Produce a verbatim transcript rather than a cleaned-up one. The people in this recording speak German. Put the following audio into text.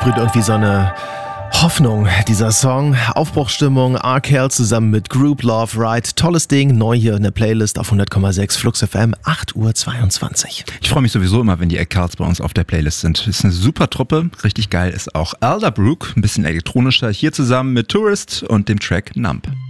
versprüht irgendwie so eine Hoffnung, dieser Song. Aufbruchsstimmung, R-Kel zusammen mit Group Love Ride. Tolles Ding, neu hier in der Playlist auf hundert Komma sechs Flux F M, acht Uhr zweiundzwanzig. Ich freue mich sowieso immer, wenn die R-Kels bei uns auf der Playlist sind. Ist eine super Truppe, richtig geil ist auch Elderbrook, ein bisschen elektronischer, hier zusammen mit Tourist und dem Track Numb.